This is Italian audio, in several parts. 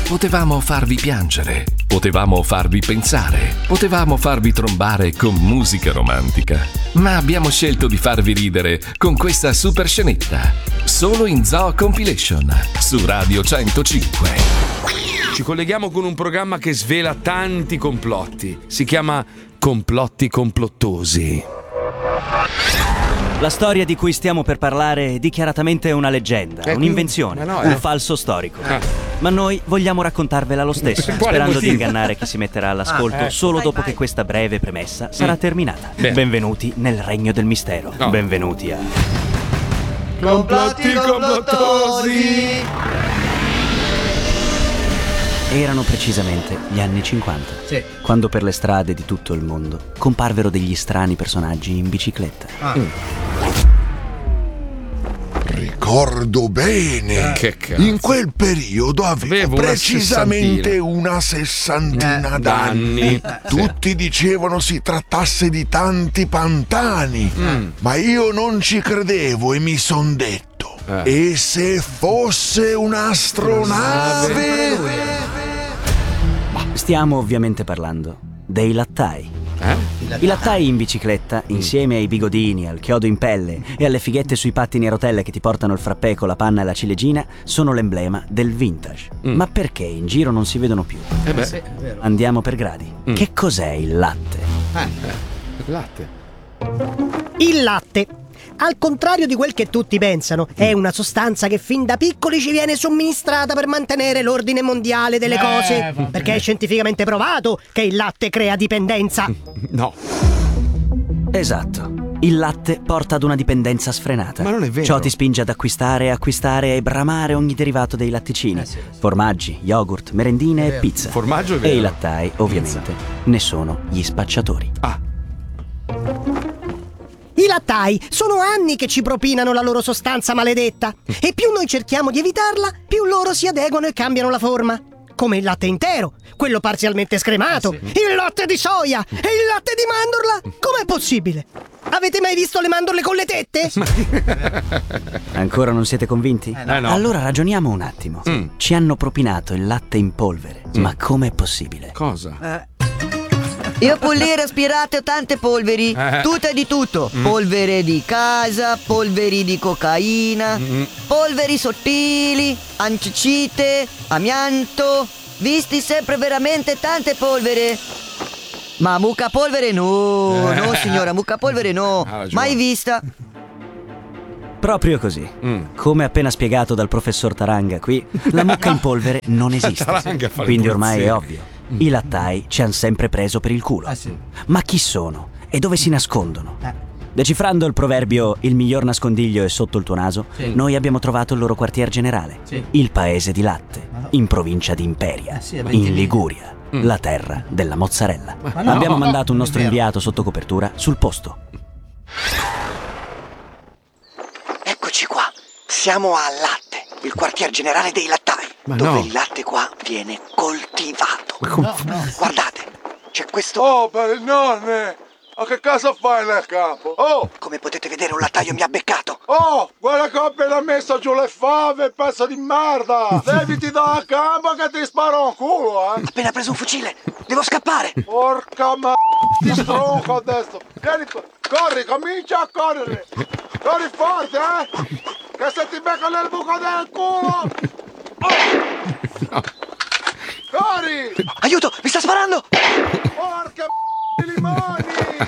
Potevamo farvi piangere, potevamo farvi pensare, potevamo farvi trombare con musica romantica, ma abbiamo scelto di farvi ridere con questa super scenetta, solo in Zoo Compilation, su Radio 105. Ci colleghiamo con un programma che svela tanti complotti. Si chiama Complotti Complottosi. La storia di cui stiamo per parlare è dichiaratamente una leggenda, un'invenzione, un falso storico. Ma noi vogliamo raccontarvela lo stesso, sperando di ingannare chi si metterà all'ascolto solo dopo che questa breve premessa sarà terminata. Benvenuti nel regno del mistero. Benvenuti a Complotti Complottosi. Erano precisamente gli anni 50, quando per le strade di tutto il mondo comparvero degli strani personaggi in bicicletta. Ricordo bene, in quel periodo avevo precisamente una sessantina d'anni. Tutti dicevano si trattasse di tanti pantani, ma io non ci credevo e mi son detto: e se fosse un'astronave? Stiamo ovviamente parlando dei lattai. I lattai in bicicletta, insieme ai bigodini, al chiodo in pelle e alle fighette sui pattini a rotelle che ti portano il frappè con la panna e la ciliegina, sono l'emblema del vintage. Ma perché in giro non si vedono più? Andiamo per gradi. Che cos'è il latte? Il latte. Il latte, al contrario di quel che tutti pensano, è una sostanza che fin da piccoli ci viene somministrata per mantenere l'ordine mondiale delle cose, perché è scientificamente provato che il latte crea dipendenza. No. Esatto. Il latte porta ad una dipendenza sfrenata. Ma non è vero. Ciò ti spinge ad acquistare e bramare ogni derivato dei latticini. Formaggi, yogurt, merendine e pizza. Formaggio è vero. E i lattai, ovviamente, ne sono gli spacciatori. I lattai sono anni che ci propinano la loro sostanza maledetta, e più noi cerchiamo di evitarla, più loro si adeguano e cambiano la forma. Come il latte intero, quello parzialmente scremato, il latte di soia e il latte di mandorla. Com'è possibile? Avete mai visto le mandorle con le tette? Ancora non siete convinti? No. Allora ragioniamo un attimo. Ci hanno propinato il latte in polvere, ma com'è possibile? Cosa? Io pulire aspirate tante polveri, tutte di tutto. Polvere di casa, polveri di cocaina, polveri sottili, ancicite, amianto. Visti sempre veramente tante polvere. Ma mucca polvere no, no signora, mucca polvere no, mai vista. Proprio così. Come appena spiegato dal professor Taranga qui, la mucca in polvere non esiste. Quindi ormai è ovvio. I lattai ci han sempre preso per il culo. Ma chi sono? E dove si nascondono? Decifrando il proverbio "il miglior nascondiglio è sotto il tuo naso", noi abbiamo trovato il loro quartier generale, il paese di Latte, in provincia di Imperia, in Liguria, la terra della mozzarella. Abbiamo mandato un nostro inviato sotto copertura sul posto. Eccoci qua, siamo a Latte, il quartier generale dei lattai, dove il latte qua viene coltivato. Guardate, c'è questo... Oh, per il nonne! Ma che cosa fai nel campo? Oh! Come potete vedere, un lattaio mi ha beccato. Oh! Guarda che ho appena messo giù le fave, pezzo di merda! Leviti da campo che ti sparo un culo, eh! Appena preso un fucile, devo scappare. Porca ma... ti stronco adesso! Vieni, corri, comincia a correre! Corri forte, eh! Che se ti becco nel buco del culo! Oh! Corri! Aiuto, mi sta sparando! Porca limoni!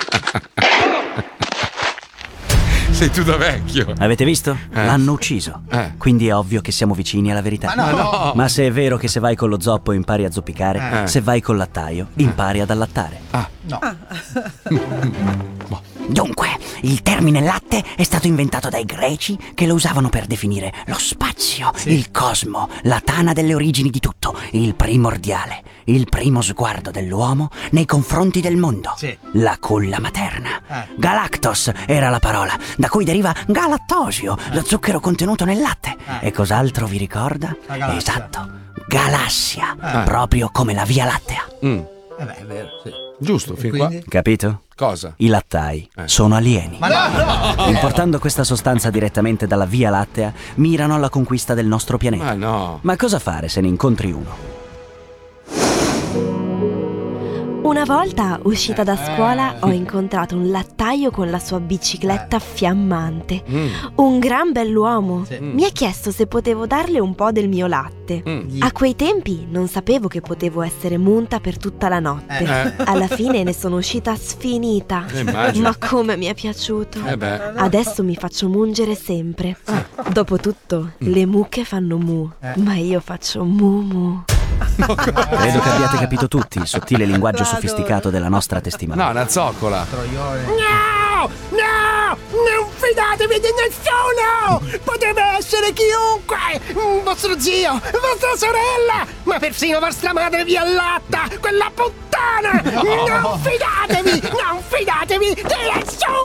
Sei tu da vecchio. Avete visto? L'hanno ucciso. Quindi è ovvio che siamo vicini alla verità. Ma se è vero che se vai con lo zoppo impari a zoppicare, se vai col lattaio impari ad allattare. Dunque, il termine latte è stato inventato dai greci, che lo usavano per definire lo spazio, il cosmo, la tana delle origini di tutto, il primordiale, il primo sguardo dell'uomo nei confronti del mondo, la culla materna. Galactos era la parola, da cui deriva galattosio, lo zucchero contenuto nel latte. E cos'altro vi ricorda? Esatto, galassia, proprio come la Via Lattea. È vero, sì. Giusto, fin qua. Capito? Cosa? I lattai sono alieni. Importando questa sostanza direttamente dalla Via Lattea, mirano alla conquista del nostro pianeta. Ma no. Ma cosa fare se ne incontri uno? Una volta, uscita da scuola, ho incontrato un lattaio con la sua bicicletta fiammante. Un gran bell'uomo. Mi ha chiesto se potevo darle un po' del mio latte. A quei tempi non sapevo che potevo essere munta per tutta la notte. Alla fine ne sono uscita sfinita. Ma come mi è piaciuto. Adesso mi faccio mungere sempre. Dopotutto, le mucche fanno mu, ma io faccio mu mu. Credo che abbiate capito tutti il sottile linguaggio sofisticato della nostra testimonianza. No, una zoccola. No! No! Non fidatevi di nessuno! Potrebbe essere chiunque! Vostro zio, vostra sorella, ma persino vostra madre vi allatta! Quella puttana! Non fidatevi! Non fidatevi di nessuno!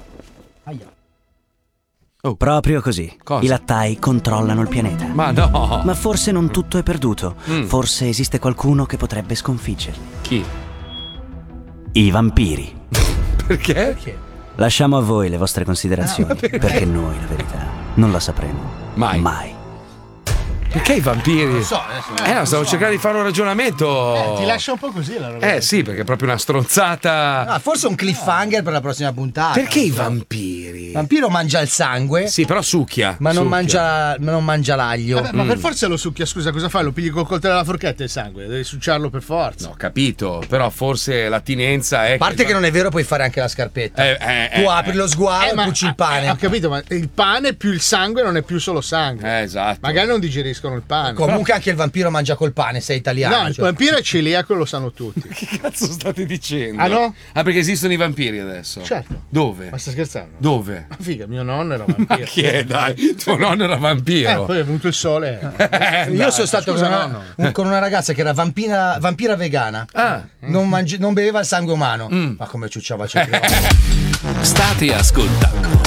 Proprio così. Cosa? I lattai controllano il pianeta. Ma no! Ma forse non tutto è perduto. Forse esiste qualcuno che potrebbe sconfiggerli. Chi? I vampiri. Perché? Lasciamo a voi le vostre considerazioni, perché noi la verità non la sapremo mai. Perché i vampiri? Non lo so, no, stavo cercando di fare un ragionamento. Ti lascia un po' così la roba. Sì, perché è proprio una stronzata. Forse un cliffhanger per la prossima puntata. Perché i vampiri? Il vampiro mangia il sangue. Sì, però succhia. Ma non mangia l'aglio. Vabbè, ma per forza lo succhia, scusa, cosa fai? Lo pigli col coltello alla forchetta il sangue? Devi succiarlo per forza. No, ho capito, però forse l'attinenza è. A parte che non è vero, puoi fare anche la scarpetta. Tu apri lo sguardo e cuci il pane. Ho capito, ma il pane più il sangue non è più solo sangue. Esatto. Magari non digeriscono il pane. Comunque anche il vampiro mangia col pane, sei italiano. No, il vampiro è celiaco, lo sanno tutti. Che cazzo state dicendo? Ah no? Ah, perché esistono i vampiri adesso? Certo. Dove? Ma stai scherzando? Dove? Ma figa, mio nonno era vampiro. Ma chi è, dai? Tuo nonno era vampiro. Poi è venuto il sole. Io sono stato con una ragazza che era vampira vegana. Non beveva il sangue umano. Ma come ciucciava cervello. State ascoltando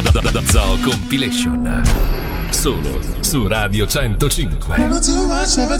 Zoo Compilation. Solo su Radio 105.